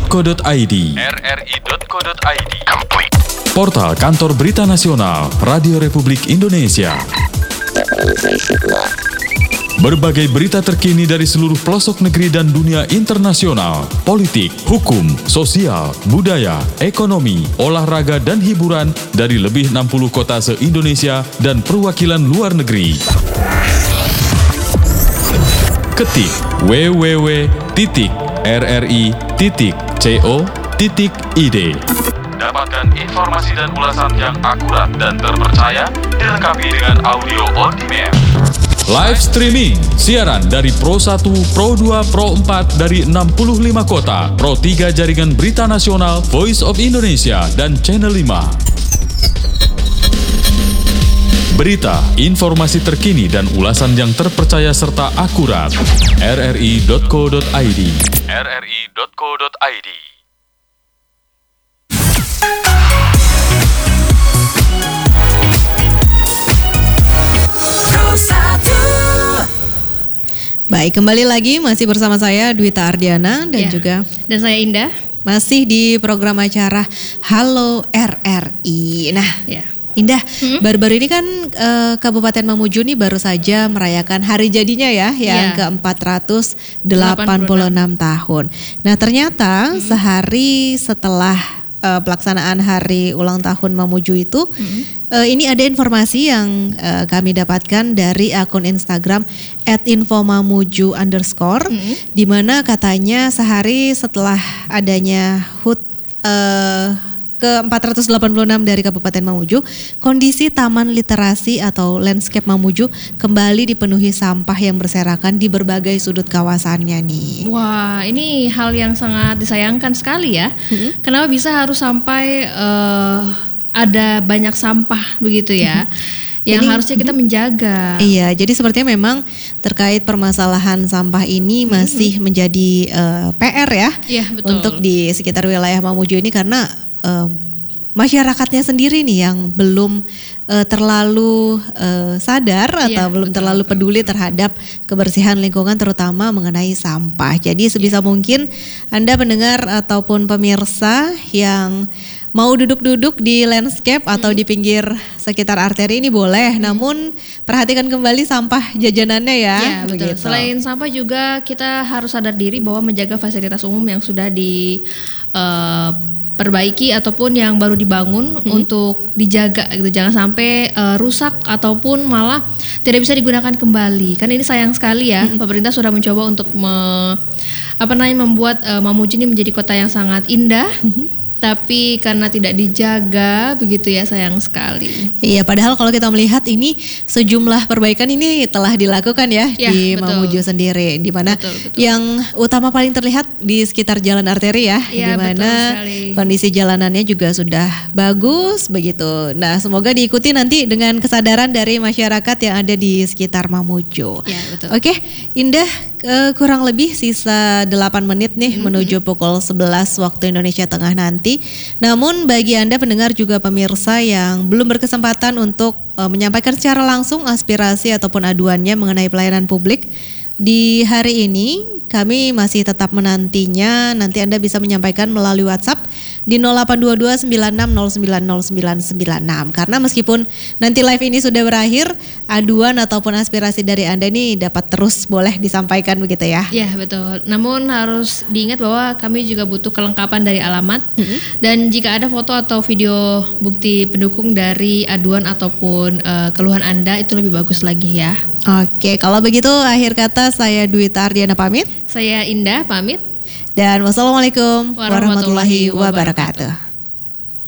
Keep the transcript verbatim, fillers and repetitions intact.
co dot i d. r r i dot co dot i d. Portal Kantor Berita Nasional Radio Republik Indonesia. Berbagai berita terkini dari seluruh pelosok negeri dan dunia internasional, politik, hukum, sosial, budaya, ekonomi, olahraga, dan hiburan dari lebih enam puluh kota se-Indonesia dan perwakilan luar negeri. Ketik w w w titik r r i titik co titik i d. Dapatkan informasi dan ulasan yang akurat dan terpercaya, dilengkapi dengan audio on demand. Live streaming, siaran dari Pro satu, Pro dua, Pro empat dari enam puluh lima kota, Pro tiga Jaringan Berita Nasional, Voice of Indonesia, dan Channel lima. Berita, informasi terkini dan ulasan yang terpercaya serta akurat. r r i dot co dot i d. r r i dot co dot i d. Baik, kembali lagi masih bersama saya Dwita Ardiana dan ya, juga dan saya Indah. Masih di program acara Halo R R I. Nah, ya. Indah, hmm? baru-baru ini kan uh, Kabupaten Mamuju nih baru saja merayakan hari jadinya ya, yang ya. ke empat ratus delapan puluh enam tahun. Nah, ternyata hmm. sehari setelah Uh, pelaksanaan hari ulang tahun Mamuju itu, mm-hmm. uh, ini ada informasi yang uh, kami dapatkan dari akun Instagram at infomamuju underscore, mm-hmm. di mana katanya sehari setelah adanya H U T uh, ke empat ratus delapan puluh enam dari Kabupaten Mamuju, kondisi Taman Literasi atau Landscape Mamuju kembali dipenuhi sampah yang berserakan di berbagai sudut kawasannya nih. Wah, ini hal yang sangat disayangkan sekali ya. Hmm. Kenapa bisa harus sampai uh, ada banyak sampah begitu ya? Hmm. Yang ini, harusnya kita menjaga. Iya, jadi sepertinya memang terkait permasalahan sampah ini masih hmm. menjadi uh, P R ya, ya betul. Untuk di sekitar wilayah Mamuju ini karena Uh, masyarakatnya sendiri nih yang belum uh, terlalu uh, sadar atau ya, belum betul, terlalu betul. peduli terhadap kebersihan lingkungan terutama mengenai sampah. Jadi sebisa ya. mungkin Anda pendengar ataupun pemirsa yang mau duduk-duduk di landscape hmm. atau di pinggir sekitar arteri ini boleh, hmm. namun perhatikan kembali sampah jajanannya ya. Ya betul. Begitu. Selain sampah juga kita harus sadar diri bahwa menjaga fasilitas umum yang sudah di uh, perbaiki ataupun yang baru dibangun hmm. untuk dijaga gitu, jangan sampai uh, rusak ataupun malah tidak bisa digunakan kembali. Kan ini sayang sekali ya, hmm. pemerintah sudah mencoba untuk me, apa namanya membuat uh, Mamuju ini menjadi kota yang sangat indah. Hmm. Tapi karena tidak dijaga begitu ya, sayang sekali. Iya, padahal kalau kita melihat ini sejumlah perbaikan ini telah dilakukan ya, ya di betul. Mamuju sendiri, di mana betul, betul. yang utama paling terlihat di sekitar jalan arteri ya, ya di mana kondisi jalanannya juga sudah bagus begitu. Nah, semoga diikuti nanti dengan kesadaran dari masyarakat yang ada di sekitar Mamuju. Ya, betul. Oke, Indah, uh, kurang lebih sisa delapan menit nih mm-hmm. menuju pukul sebelas waktu Indonesia Tengah nanti. Namun bagi Anda pendengar juga pemirsa yang belum berkesempatan untuk uh, menyampaikan secara langsung aspirasi ataupun aduannya mengenai pelayanan publik, di hari ini kami masih tetap menantinya. Nanti Anda bisa menyampaikan melalui WhatsApp di nol delapan dua dua sembilan enam nol sembilan nol sembilan sembilan enam. Karena meskipun nanti live ini sudah berakhir, aduan ataupun aspirasi dari Anda ini dapat terus boleh disampaikan begitu ya. Iya betul. Namun harus diingat bahwa kami juga butuh kelengkapan dari alamat. Mm-hmm. Dan jika ada foto atau video bukti pendukung dari aduan ataupun uh, keluhan Anda, itu lebih bagus lagi ya. Oke, kalau begitu akhir kata saya Dwita Ardiana pamit. Saya Indah pamit. Dan wassalamualaikum warahmatullahi wabarakatuh.